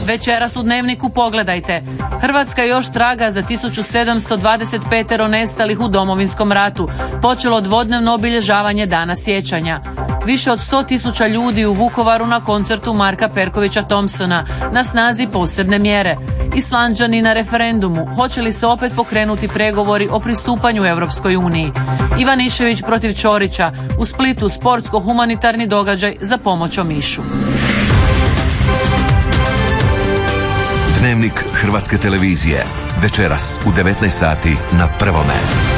Večeras u Dnevniku pogledajte. Hrvatska još traga za 1725 nestalih u Domovinskom ratu. Počelo dvodnevno obilježavanje Dana sjećanja. Više od 100.000 ljudi u Vukovaru na koncertu Marka Perkovića Thompsona. Na snazi posebne mjere. Islanđani na referendumu. Hoće li se opet pokrenuti pregovori o pristupanju Europskoj uniji? Ivanišević protiv Ćorića. U Splitu sportsko-humanitarni događaj za pomoć Omišu. Dnevnik Hrvatske televizije. Večeras u 19 sati na Prvome.